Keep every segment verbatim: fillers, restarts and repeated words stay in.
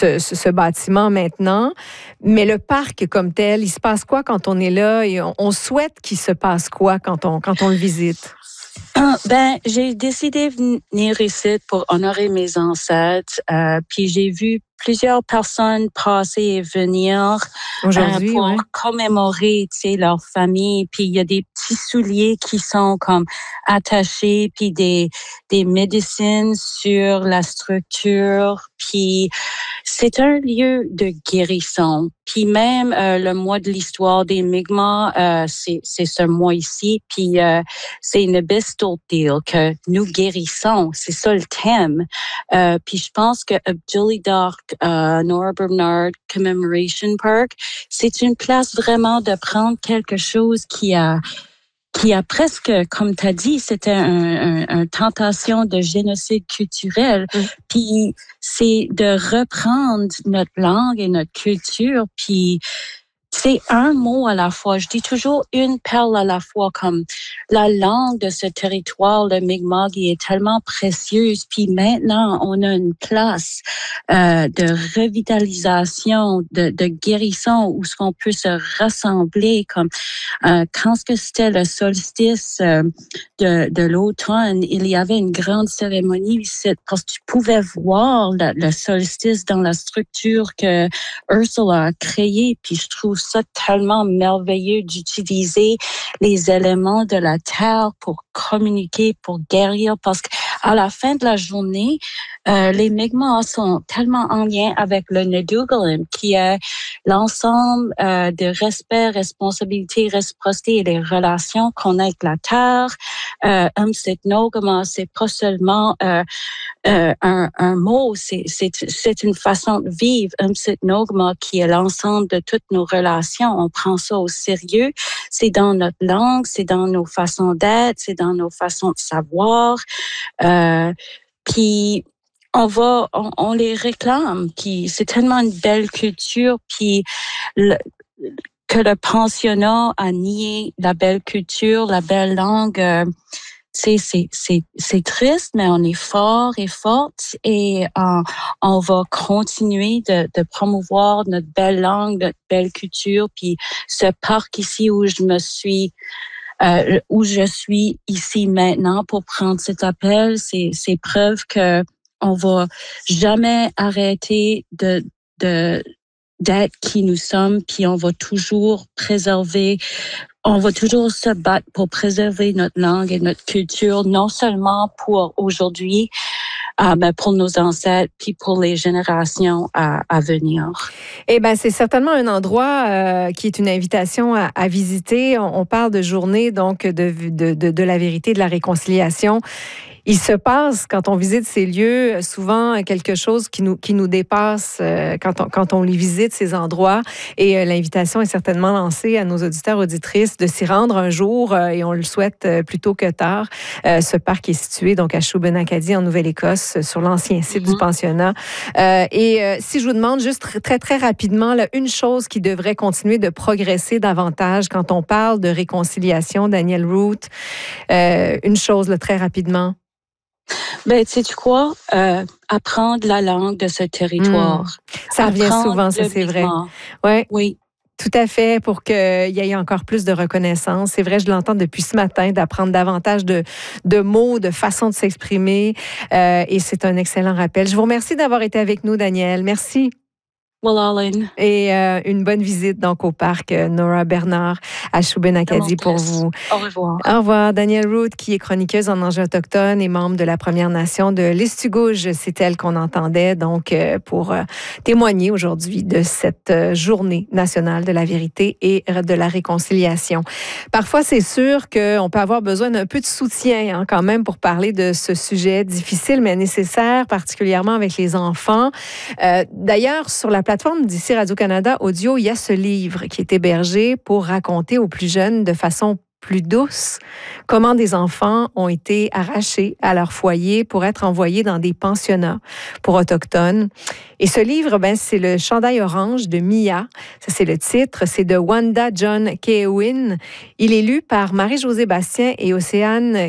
ce, ce, ce bâtiment maintenant. Mais le parc comme tel, il se passe quoi quand on est là et on, on souhaite qu'il se passe quoi quand on, quand on le visite? Ben, j'ai décidé de venir ici pour honorer mes ancêtres. Euh, puis j'ai vu plusieurs personnes passer et venir Aujourd'hui, euh, pour ouais. commémorer, tu sais, leur famille. Puis il y a des petits souliers qui sont comme attachés, puis des des médecines sur la structure. Puis c'est un lieu de guérison. Puis même euh, le mois de l'histoire des Mi'kmaq, euh, c'est c'est ce mois ici. Puis euh, c'est une bestial deal que nous guérissons. C'est ça le thème. Euh, puis je pense que Abdully Dark, euh, Nora Bernard Commemoration Park, c'est une place vraiment de prendre quelque chose qui a qui a presque, comme tu as dit, c'était un, un, un tentation de génocide culturel. Mm. Puis c'est de reprendre notre langue et notre culture, puis c'est un mot à la fois. Je dis toujours une perle à la fois, comme la langue de ce territoire, le Mi'kmaq, est tellement précieuse. Puis maintenant, on a une place euh, de revitalisation, de, de guérison, où ce qu'on peut se rassembler. Comme euh, quand ce que c'était le solstice euh, de, de l'automne, il y avait une grande cérémonie ici, parce que tu pouvais voir le, le solstice dans la structure que Ursula a créée. Puis je trouve ça tellement merveilleux d'utiliser les éléments de la terre pour communiquer, pour guérir, parce qu'à la fin de la journée, euh, les Mi'kmaq sont tellement en lien avec le Nedugalim, qui est l'ensemble euh, de respect, responsabilité, réciprocité et les relations qu'on a avec la terre. Euh, Umsit Nogama, c'est pas seulement euh, euh, un, un mot, c'est, c'est, c'est une façon de vivre. Umsit Nogama, qui est l'ensemble de toutes nos relations, on prend ça au sérieux. C'est dans notre langue, c'est dans nos façons d'être, c'est dans nos façons de savoir. Euh, puis on va, on, on les réclame. Puis c'est tellement une belle culture. Puis le, que le pensionnat a nié la belle culture, la belle langue. Euh, C'est, c'est, c'est, c'est triste, mais on est fort et forte et euh, on va continuer de, de promouvoir notre belle langue, notre belle culture. Puis ce parc ici où je me suis, euh, où je suis ici maintenant pour prendre cet appel, c'est, c'est preuve que on va jamais arrêter de, de, d'être qui nous sommes, puis on va toujours préserver. On va toujours se battre pour préserver notre langue et notre culture, non seulement pour aujourd'hui, euh, mais pour nos ancêtres, puis pour les générations à, à venir. Eh bien, c'est certainement un endroit euh, qui est une invitation à, à visiter. On, on parle de journée, donc, de, de, de, de la vérité, de la réconciliation. Il se passe, quand on visite ces lieux, souvent quelque chose qui nous, qui nous dépasse euh, quand, on, quand on les visite, ces endroits. Et euh, l'invitation est certainement lancée à nos auditeurs, auditrices de s'y rendre un jour, euh, et on le souhaite euh, plus tôt que tard. Euh, ce parc est situé donc à Shubenacadie, en Nouvelle-Écosse, sur l'ancien site mm-hmm. du pensionnat. Euh, et euh, si je vous demande juste très, très rapidement, là, une chose qui devrait continuer de progresser davantage quand on parle de réconciliation, Danielle Root, euh, une chose là, très rapidement. Ben, tu sais quoi? Euh, apprendre la langue de ce territoire. Mmh. Ça revient apprendre souvent, ça, c'est vrai. Ouais. Oui. Tout à fait, pour qu'il y ait encore plus de reconnaissance. C'est vrai, je l'entends depuis ce matin, d'apprendre davantage de, de mots, de façons de s'exprimer. Euh, et c'est un excellent rappel. Je vous remercie d'avoir été avec nous, Danielle. Merci. Well, et euh, une bonne visite donc au parc euh, Nora Bernard à Shubenacadie pour vous. Au revoir. Au revoir. Danielle Root, qui est chroniqueuse en enjeux autochtones et membre de la Première Nation de l'Estugouge. C'est elle qu'on entendait donc euh, pour euh, témoigner aujourd'hui de cette euh, journée nationale de la vérité et de la réconciliation. Parfois, c'est sûr qu'on peut avoir besoin d'un peu de soutien hein, quand même pour parler de ce sujet difficile mais nécessaire, particulièrement avec les enfants. Euh, d'ailleurs, sur la plateforme d'ici Radio-Canada Audio, il y a ce livre qui est hébergé pour raconter aux plus jeunes de façon plus douce comment des enfants ont été arrachés à leur foyer pour être envoyés dans des pensionnats pour autochtones. Et ce livre, ben, c'est Le chandail orange de Mia. Ça, c'est le titre. C'est de Wanda John Keowin. Il est lu par Marie-Josée Bastien et Océane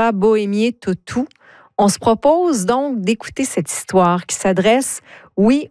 Kitura-Bohémier-Totou. On se propose donc d'écouter cette histoire qui s'adresse, oui,